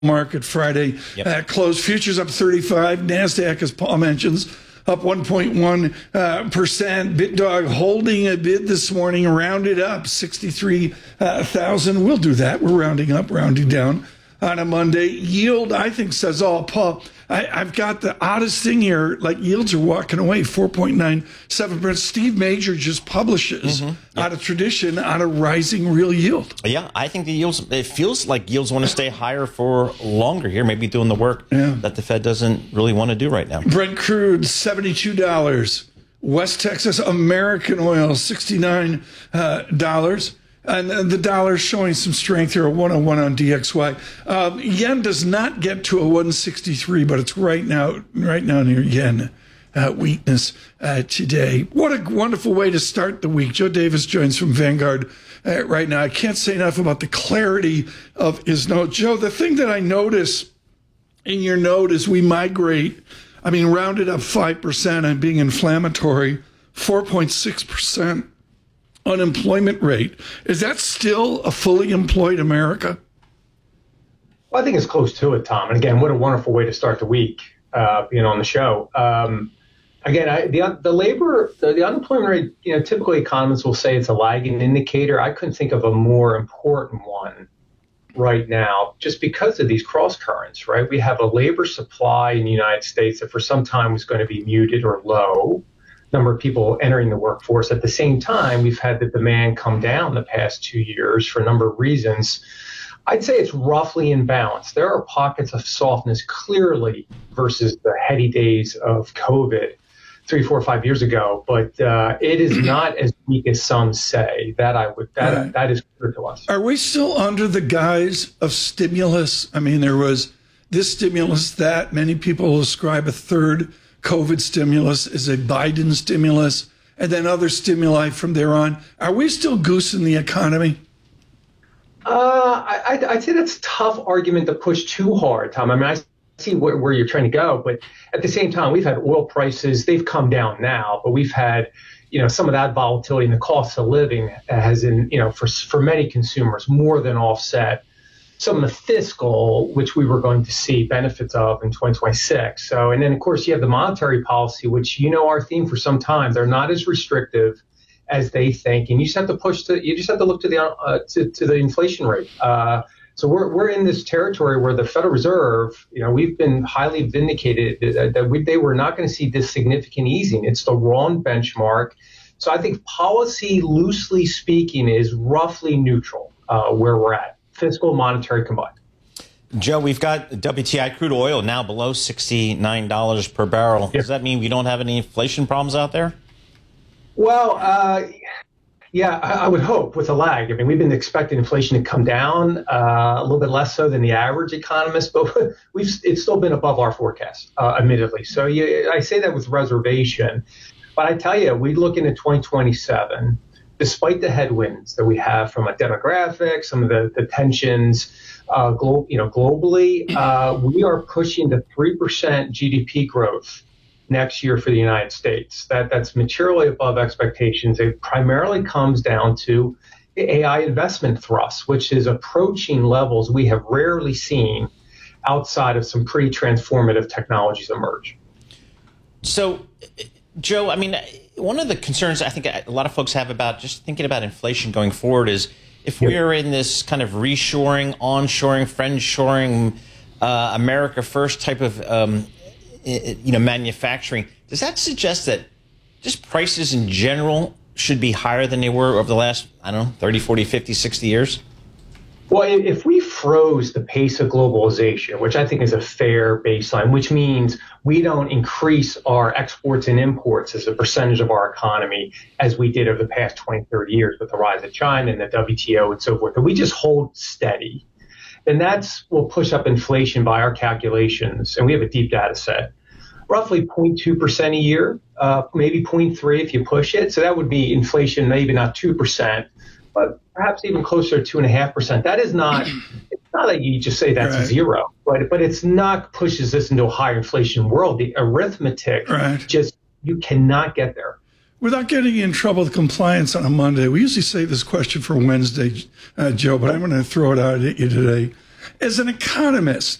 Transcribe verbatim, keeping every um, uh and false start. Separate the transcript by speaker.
Speaker 1: market Friday.
Speaker 2: Yep.
Speaker 1: Uh, closed futures up thirty-five. NASDAQ, as Paul mentions, up one point one percent. BitDog holding a bid this morning, rounded up sixty-three thousand. We'll do that. We're rounding up, rounding down on a Monday. Yield, I think, says all. Paul, I, I've got the oddest thing here. Like, yields are walking away, four point nine seven percent. Steve Major just publishes
Speaker 2: Mm-hmm. Yep.
Speaker 1: out of tradition on a rising real yield.
Speaker 2: Yeah, I think the yields, it feels like yields want to stay higher for longer here, maybe doing the work
Speaker 1: Yeah.
Speaker 2: that the Fed doesn't really want to do right now.
Speaker 1: Brent crude, seventy-two dollars. West Texas American oil, sixty-nine dollars. And the dollar showing some strength here, a one oh one on D X Y. Um, yen does not get to a one sixty-three, but it's right now, right now near yen uh, weakness uh, today. What a wonderful way to start the week. Joe Davis joins from Vanguard uh, right now. I can't say enough about the clarity of his note. Joe, the thing that I notice in your note as we migrate, I mean, rounded up five percent and being inflammatory, four point six percent unemployment rate. Is that still a fully employed America?
Speaker 3: Well, I think it's close to it, Tom. And again, what a wonderful way to start the week, uh, being on the show. Um, again, I, the the labor, the, the unemployment rate, you know, typically economists will say it's a lagging indicator. I couldn't think of a more important one right now, just because of these cross currents, right? We have a labor supply in the United States that for some time was going to be muted or low. Number of people entering the workforce. At the same time, we've had the demand come down the past two years for a number of reasons. I'd say it's roughly in balance. There are pockets of softness clearly versus the heady days of COVID three, four, five years ago, but uh, it is not as weak as some say. That I would that
Speaker 1: Right.
Speaker 3: that is clear to us.
Speaker 1: Are we still under the guise of stimulus? I mean, there was this stimulus, that many people ascribe a third COVID stimulus is a Biden stimulus, and then other stimuli from there on. Are we still goosing the economy?
Speaker 3: Uh, I, I'd, I'd say that's a tough argument to push too hard, Tom. I mean, I see where, where you're trying to go, but at the same time, we've had oil prices. They've come down now, but we've had, you know, some of that volatility in the cost of living has, in, you know, for for many consumers more than offset some of the fiscal, which we were going to see benefits of in twenty twenty-six. So, and then of course you have the monetary policy, which, you know, our theme for some time, they're not as restrictive as they think. And you just have to push to, you just have to look to the, uh, to, to the inflation rate. Uh, so we're, we're in this territory where the Federal Reserve, you know, we've been highly vindicated that, that we, they were not going to see this significant easing. It's the wrong benchmark. So I think policy, loosely speaking, is roughly neutral uh, where we're at. Fiscal, monetary combined.
Speaker 2: Joe, we've got W T I crude oil now below sixty-nine dollars per barrel.
Speaker 3: Yep.
Speaker 2: Does that mean we don't have any inflation problems out there?
Speaker 3: Well, uh, yeah, I, I would hope with a lag. I mean, we've been expecting inflation to come down uh, a little bit less so than the average economist, but we've it's still been above our forecast, uh, admittedly. So yeah, I say that with reservation. But I tell you, we look into twenty twenty-seven. Despite the headwinds that we have from a demographic, some of the, the tensions, uh, glo- you know, globally, uh, we are pushing to three percent G D P growth next year for the United States. That that's materially above expectations. It primarily comes down to the A I investment thrust, which is approaching levels we have rarely seen outside of some pretty transformative technologies emerge.
Speaker 2: So, Joe, I mean, one of the concerns I think a lot of folks have about just thinking about inflation going forward is if we are in this kind of reshoring, onshoring, friendshoring, uh, America first type of um, you know manufacturing, does that suggest that just prices in general should be higher than they were over the last, I don't know, thirty, forty, fifty, sixty years?
Speaker 3: Well, if we froze the pace of globalization, which I think is a fair baseline, which means we don't increase our exports and imports as a percentage of our economy as we did over the past twenty, thirty years with the rise of China and the W T O and so forth, and we just hold steady, then that's will push up inflation by our calculations, and we have a deep data set, roughly zero point two percent a year, uh, maybe zero point three if you push it. So that would be inflation, maybe not two percent. But perhaps even closer to two and a half percent. That is not, it's not that you just say that's
Speaker 1: right.
Speaker 3: zero, but but it's not pushes this into a higher inflation world. The arithmetic
Speaker 1: Right.
Speaker 3: just, you cannot get there.
Speaker 1: Without getting in trouble with compliance on a Monday, we usually save this question for Wednesday, uh, Joe, but I'm going to throw it out at you today. As an economist,